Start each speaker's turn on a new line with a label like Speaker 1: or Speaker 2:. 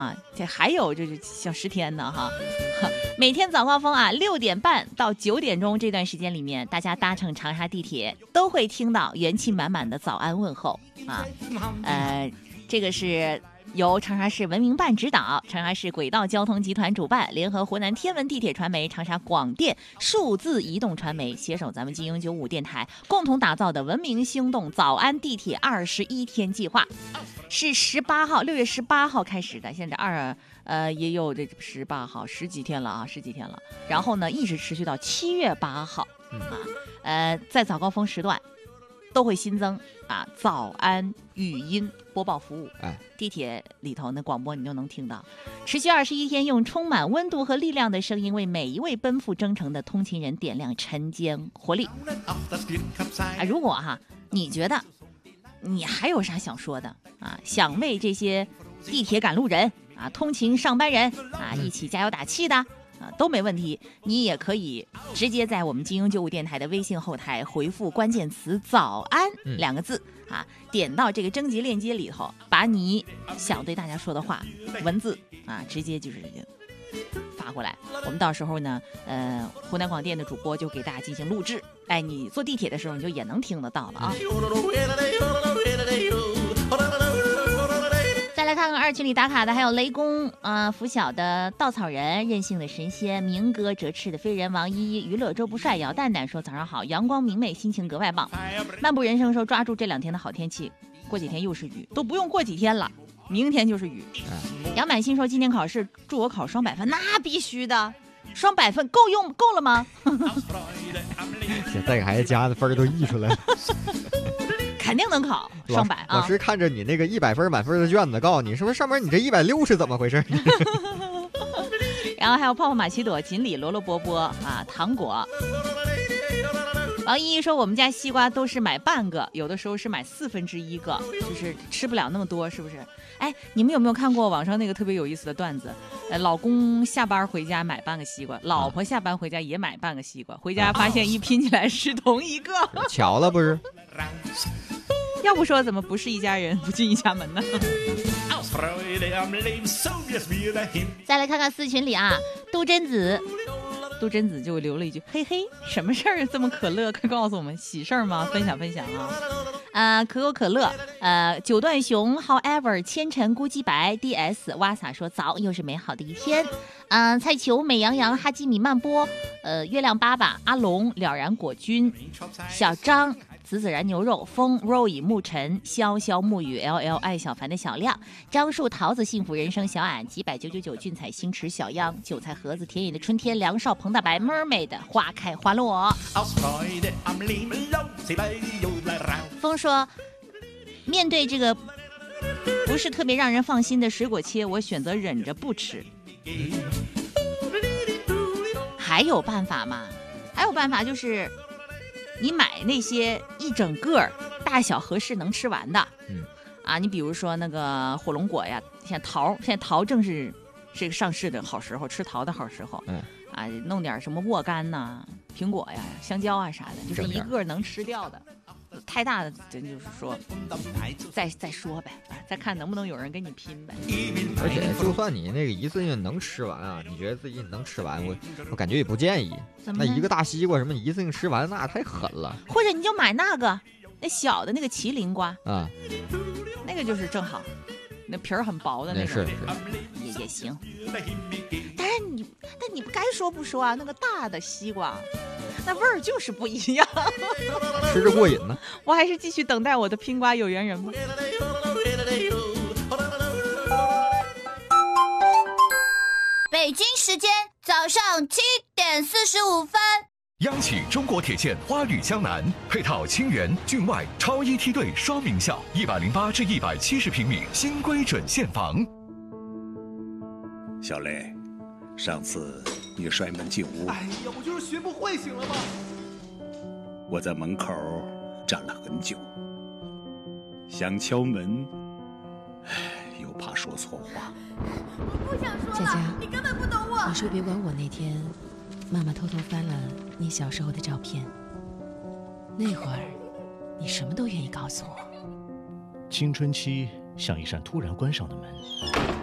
Speaker 1: 啊，这还有就是小10天呢哈。每天早高峰啊，6点半到9点钟这段时间里面，大家搭乘长沙地铁都会听到元气满满的早安问候啊。这个是由长沙市文明办指导，长沙市轨道交通集团主办，联合湖南天文地铁传媒、长沙广电数字移动传媒携手咱们金鹰95电台共同打造的文明星动早安地铁21天计划，是6月18号开始的，现在也有这18号十几天了，然后呢一直持续到7月8号在早高峰时段都会新增早安语音播报服务，地铁里头的广播你就能听到，持续21天，用充满温度和力量的声音为每一位奔赴征程的通勤人点亮晨间活力。如果你觉得你还有啥想说的想为这些地铁赶路人通勤上班人一起加油打气的都没问题，你也可以直接在我们金鹰95电台的微信后台回复关键词早安2个字点到这个征集链接里头，把你想对大家说的话文字直接就是发过来，我们到时候呢湖南广电的主播就给大家进行录制，你坐地铁的时候你就也能听得到了再来看看2群里打卡的，还有雷公拂晓的稻草人、任性的神仙、明哥折翅的飞人、王依依、娱乐周不帅、姚蛋蛋说早上好，阳光明媚，心情格外棒。漫步人生说抓住这2天的好天气，过几天又是雨，都不用过几天了，明天就是雨。杨满心说今年考试祝我考双百分，那必须的，双百分够了吗？
Speaker 2: 再给孩子加的分都溢出来了。
Speaker 1: 肯定能考双百
Speaker 2: 老师看着你那个100分满分的卷子，告诉你是不是上面你这160是怎么回事？
Speaker 1: 然后还有泡泡玛奇朵、锦鲤、萝萝波波糖果。王依依说我们家西瓜都是买半个，有的时候是买1/4个，就是吃不了那么多，是不是？你们有没有看过网上那个特别有意思的段子？老公下班回家买半个西瓜，老婆下班回家也买半个西瓜，回家发现一拼起来是同一个，
Speaker 2: 巧了不是？
Speaker 1: 要不说怎么不是一家人不进一家门呢？再来看看4群里杜真子就留了一句嘿嘿，什么事儿这么可乐，快告诉我们，喜事儿吗？分享可口可乐九段熊 however 千尘孤寂白 DS 哇撒说早，又是美好的一天。蔡球美羊羊哈基米曼波月亮爸爸阿龙了然果君小张子然牛肉风 Roy 沐晨潇潇沐雨 LL 爱小凡的小亮樟树桃子幸福人生小俺几百999俊彩星驰小央韭菜盒子田野的春天梁少彭大白 Mermaid 花开花落。风说面对这个不是特别让人放心的水果切，我选择忍着不吃。还有办法吗？还有办法，就是你买那些一整个大小合适能吃完的你比如说那个火龙果呀，现在桃正是这个上市的好时候，吃桃的好时候弄点什么沃柑呐、苹果呀、香蕉啥的，就是一个能吃掉的。太大的真就是说再说呗，再看能不能有人跟你拼呗。
Speaker 2: 而且就算你那个一次性能吃完你觉得自己能吃完，我感觉也不建议。那一个大西瓜什么你一次性吃完，那太狠了。或
Speaker 1: 者你就买那小的那个麒麟瓜那个就是正好，那皮儿很薄的那种，也行。但是你该说不说那个大的西瓜那味儿就是不一样，
Speaker 2: 吃着过瘾呢。
Speaker 1: 我还是继续等待我的拼瓜有缘人吧。
Speaker 3: 北京时间早上7点45分。
Speaker 4: 央企中国铁建花旅江南，配套清源、郡外超一梯队双名校，108至170平米新规准现房。
Speaker 5: 小雷，上次你摔门进屋，
Speaker 6: 我就是学不会，行了吗？
Speaker 5: 我在门口站了很久，想敲门，又怕说错话。
Speaker 3: 我不想说了，佳佳，你根本不懂我。
Speaker 7: 你说别管我那天，妈妈偷偷翻了你小时候的照片，那会儿你什么都愿意告诉我。
Speaker 8: 青春期像一扇突然关上的门，